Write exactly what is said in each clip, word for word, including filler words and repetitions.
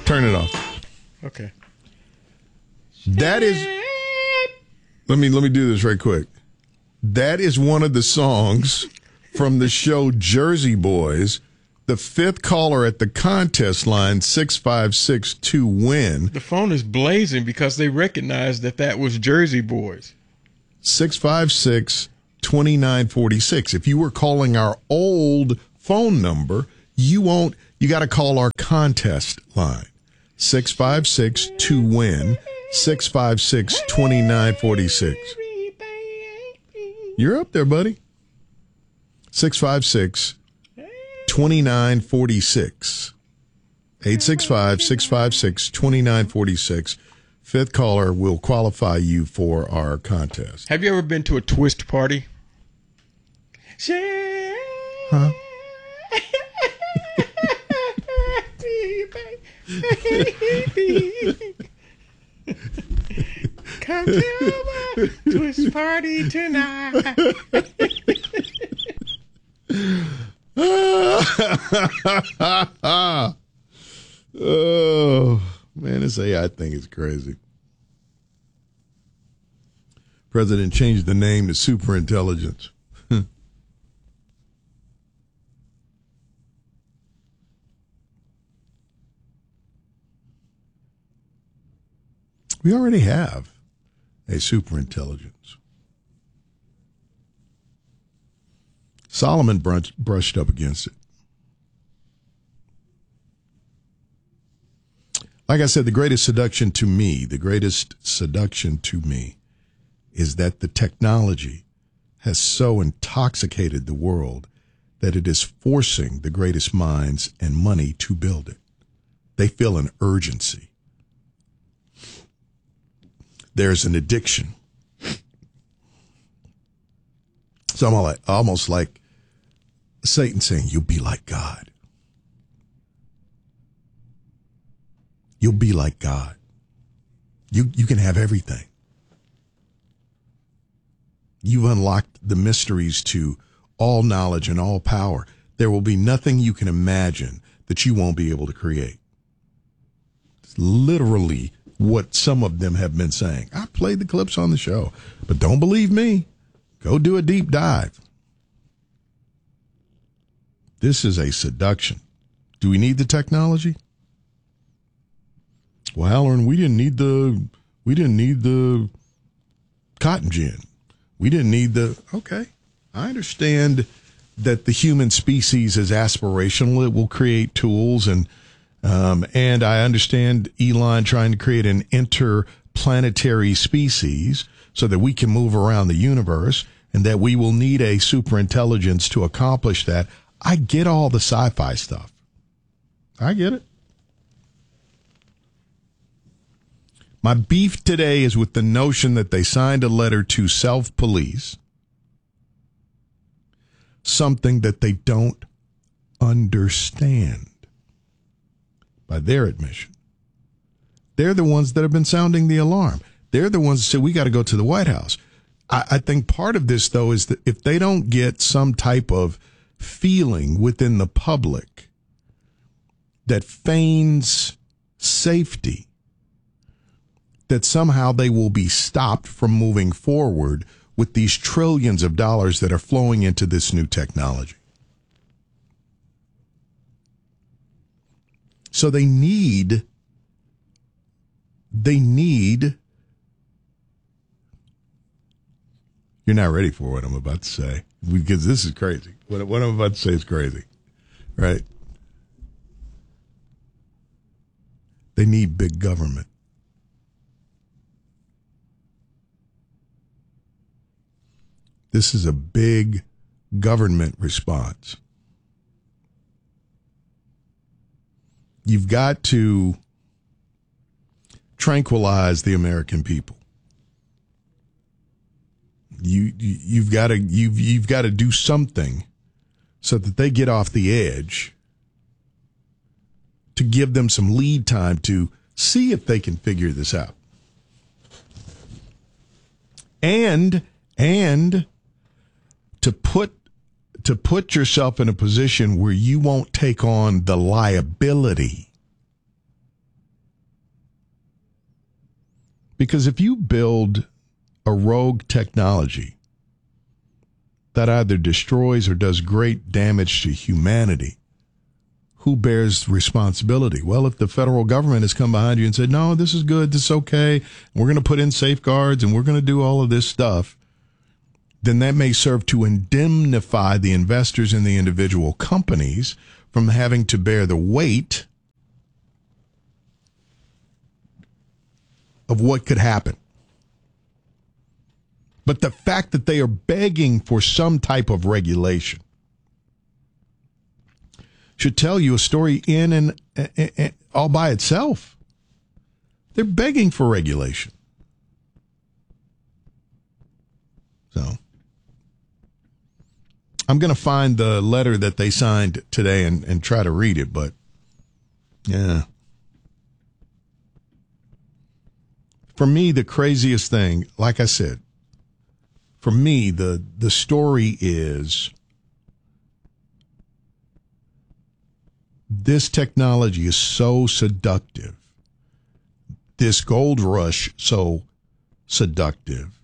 Turn it off. Okay. That is. Let me let me do this right quick. That is one of the songs from the show Jersey Boys. The fifth caller at the contest line, six five six two win. The phone is blazing because they recognize that that was Jersey Boys. six five six, two nine four six. If you were calling our old phone number, you won't. You got to call our contest line. six five six two win. six five six, two nine four six. You're up there, buddy. six five six, two nine four six. eight six five, six five six, two nine four six. Fifth caller will qualify you for our contest. Have you ever been to a twist party? Huh? Come to my twist party tonight. Oh, man, this A I thing is crazy. President changed the name to superintelligence. We already have a superintelligence. Solomon brushed, brushed up against it. Like I said, the greatest seduction to me, the greatest seduction to me is that the technology has so intoxicated the world that it is forcing the greatest minds and money to build it. They feel an urgency. There's an addiction. It's almost like, almost like Satan saying, you'll be like God. You'll be like God. You, you can have everything. You've unlocked the mysteries to all knowledge and all power. There will be nothing you can imagine that you won't be able to create. It's literally what some of them have been saying. I played the clips on the show, but don't believe me. Go do a deep dive. This is a seduction. Do we need the technology? Well, Halloran, we didn't need the we didn't need the cotton gin. We didn't need the okay. I understand that the human species is aspirational. It will create tools and Um, and I understand Elon trying to create an interplanetary species so that we can move around the universe and that we will need a superintelligence to accomplish that. I get all the sci-fi stuff. I get it. My beef today is with the notion that they signed a letter to self-police, something that they don't understand. By their admission. They're the ones that have been sounding the alarm. They're the ones that said, we got to go to the White House. I, I think part of this, though, is that if they don't get some type of feeling within the public that feigns safety, that somehow they will be stopped from moving forward with these trillions of dollars that are flowing into this new technology. So they need, they need, you're not ready for what I'm about to say, because this is crazy. What, what I'm about to say is crazy, right? They need big government. This is a big government response. You've got to tranquilize the American people. You, you you've got to you've you've got to do something so that they get off the edge, to give them some lead time to see if they can figure this out. And and to put to put yourself in a position where you won't take on the liability Because if you build a rogue technology that either destroys or does great damage to humanity, who bears responsibility? Well, if the federal government has come behind you and said, no, this is good, this is okay, we're going to put in safeguards and we're going to do all of this stuff, then that may serve to indemnify the investors in the individual companies from having to bear the weight of what could happen. But the fact that they are begging for some type of regulation should tell you a story in and, and, and all by itself. They're begging for regulation. So I'm going to find the letter that they signed today and, and try to read it, but yeah. For me, the craziest thing, like I said, for me, the, the story is this technology is so seductive, this gold rush so seductive,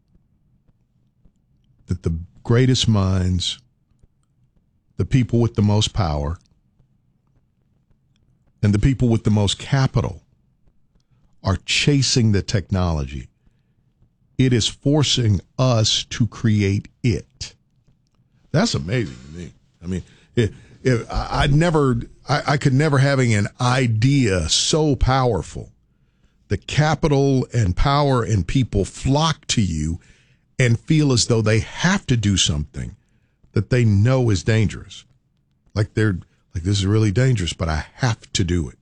that the greatest minds, the people with the most power, and the people with the most capital are chasing the technology. It is forcing us to create it. That's amazing to me. I mean, it, it, I, I'd never, I, I could never having an idea so powerful. The capital and power and people flock to you and feel as though they have to do something that they know is dangerous. Like they're like, this is really dangerous, but I have to do it.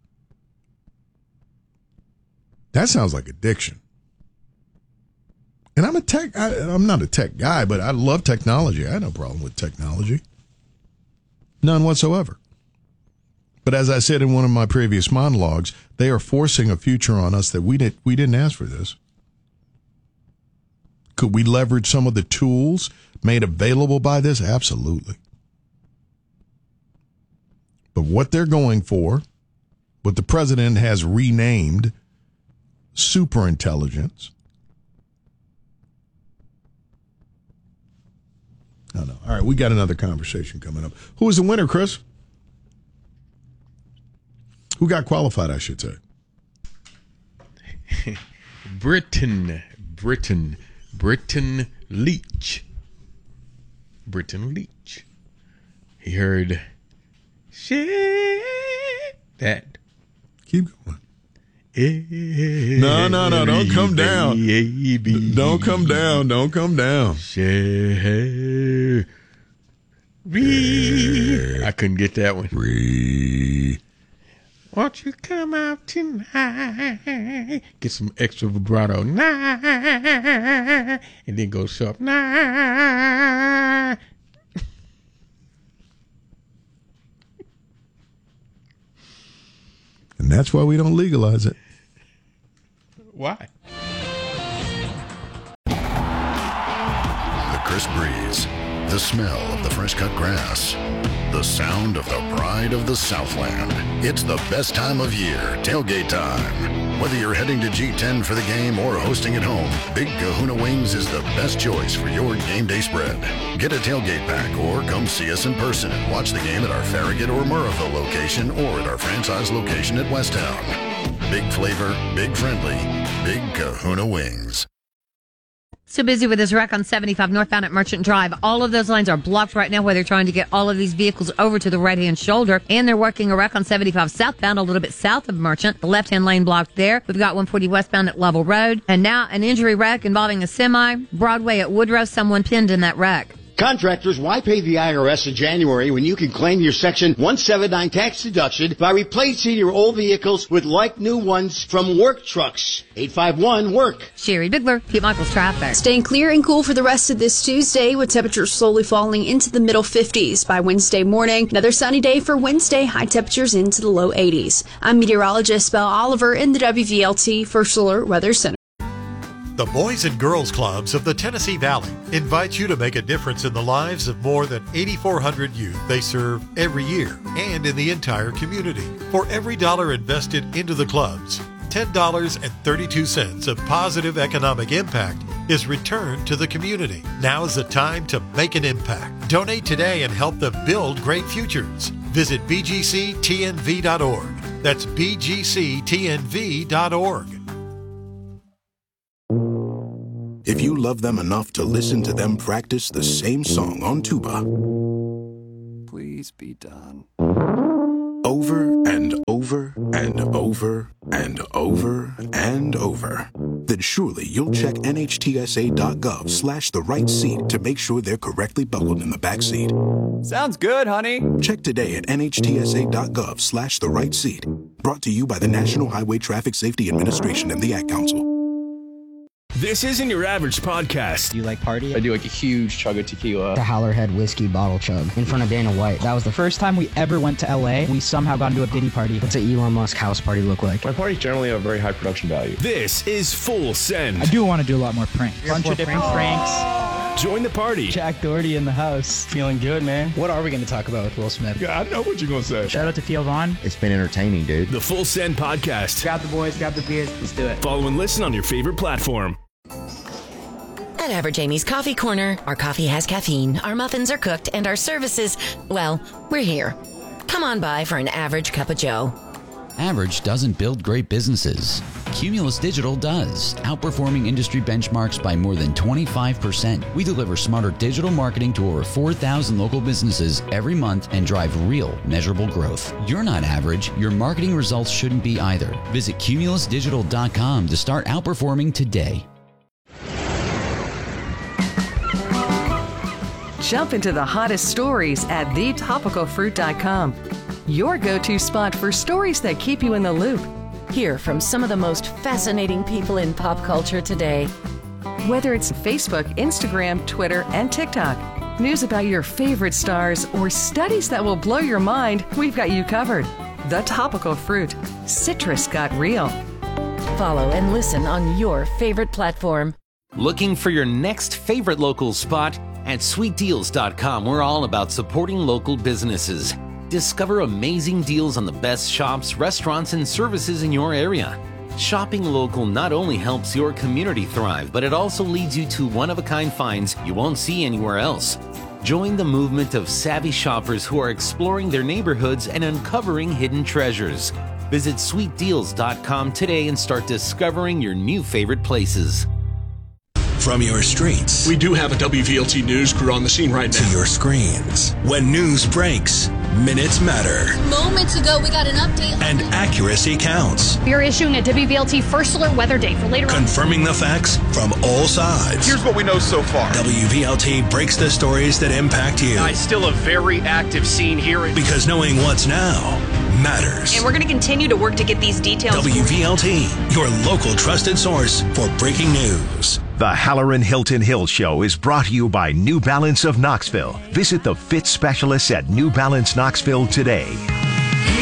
That sounds like addiction. And I'm a tech, I, I'm not a tech guy, but I love technology. I have no problem with technology. None whatsoever. But as I said in one of my previous monologues, they are forcing a future on us that we didn't, we didn't ask for this. Could we leverage some of the tools made available by this? Absolutely. But what they're going for, what the president has renamed superintelligence. I don't know. All right, we got another conversation coming up. Who is the winner, Chris? Who got qualified, I should say? Britain. Britain. Britain Leach. Britain Leach. He heard shit. That. Keep going. No, no, no, don't come down. Don't come down. Don't come down. Sherry. I couldn't get that one. Won't you come out tonight? Get some extra vibrato. Night. And then go sharp. Night. And that's why we don't legalize it. Why? The crisp breeze, the smell of the fresh cut grass, the sound of the pride of the Southland. It's the best time of year, tailgate time. Whether you're heading to G ten for the game or hosting at home, Big Kahuna Wings is the best choice for your game day spread. Get a tailgate pack or come see us in person and watch the game at our Farragut or Murrayville location or at our franchise location at Westtown. Big flavor, big friendly, Big Kahuna Wings. So busy with this wreck on seventy-five northbound at Merchant Drive. All of those lanes are blocked right now where they're trying to get all of these vehicles over to the right-hand shoulder. And they're working a wreck on seventy-five southbound a little bit south of Merchant. The left-hand lane blocked there. We've got one forty westbound at Level Road. And now an injury wreck involving a semi. Broadway at Woodrow. Someone pinned in that wreck. Contractors, why pay the I R S in January when you can claim your Section one seventy-nine tax deduction by replacing your old vehicles with like new ones from Work Trucks? eight five one, WORK. Sherry Bigler, Pete Michaels Traffic. Staying clear and cool for the rest of this Tuesday with temperatures slowly falling into the middle fifties by Wednesday morning. Another sunny day for Wednesday, high temperatures into the low eighties. I'm meteorologist Belle Oliver in the W V L T First Alert Weather Center. The Boys and Girls Clubs of the Tennessee Valley invite you to make a difference in the lives of more than eighty-four hundred youth they serve every year and in the entire community. For every dollar invested into the clubs, ten dollars and thirty-two cents of positive economic impact is returned to the community. Now is the time to make an impact. Donate today and help them build great futures. Visit b g c t n v dot org. That's b g c t n v dot org. If you love them enough to listen to them practice the same song on tuba, please be done. Over and over and over and over and over, then surely you'll check N H T S A dot gov slash the right seat to make sure they're correctly buckled in the back seat. Sounds good, honey. Check today at N H T S A dot gov slash the right seat. Brought to you by the National Highway Traffic Safety Administration and the Ad Council. This isn't your average podcast. Do you like party? I do like a huge chug of tequila. The Howlerhead whiskey bottle chug in front of Dana White. That was the first time we ever went to L A. We somehow got into a Diddy party. What's an Elon Musk house party look like? My parties generally have very high production value. This is Full Send. I do want to do a lot more pranks. Bunch of different pranks. pranks. Join the party. Jack Doherty in the house. Feeling good, man. What are we going to talk about with Will Smith? Yeah, I know what you're going to say. Shout out to Theo Vaughn. It's been entertaining, dude. The Full Send podcast. Grab the boys, grab the beers. Let's do it. Follow and listen on your favorite platform. At Average Amy's Coffee Corner, our coffee has caffeine, our muffins are cooked, and our services, well, we're here. Come on by for an average cup of joe. Average doesn't build great businesses. Cumulus Digital does, outperforming industry benchmarks by more than twenty-five percent. We deliver smarter digital marketing to over four thousand local businesses every month and drive real, measurable growth. You're not average. Your marketing results shouldn't be either. Visit cumulus digital dot com to start outperforming today. Jump into the hottest stories at the topical fruit dot com. Your go-to spot for stories that keep you in the loop. Hear from some of the most fascinating people in pop culture today. Whether it's Facebook, Instagram, Twitter, and TikTok, news about your favorite stars, or studies that will blow your mind, we've got you covered. The Topical Fruit. Citrus got real. Follow and listen on your favorite platform. Looking for your next favorite local spot? At sweet deals dot com, we're all about supporting local businesses. Discover amazing deals on the best shops, restaurants, and services in your area. Shopping local not only helps your community thrive, but it also leads you to one-of-a-kind finds you won't see anywhere else. Join the movement of savvy shoppers who are exploring their neighborhoods and uncovering hidden treasures. Visit sweet deals dot com today and start discovering your new favorite places. From your streets. We do have a W V L T news crew on the scene right now. To your screens. When news breaks, minutes matter. Moments ago, we got an update. And accuracy counts. We are issuing a W V L T First Alert weather day for later on. Confirming the facts from all sides. Here's what we know so far. W V L T breaks the stories that impact you. Uh, it's still a very active scene here. Because knowing what's now matters. And we're going to continue to work to get these details. W V L T, your local trusted source for breaking news. The Halloran Hilton Hill Show is brought to you by New Balance of Knoxville. Visit the fit specialists at New Balance Knoxville today.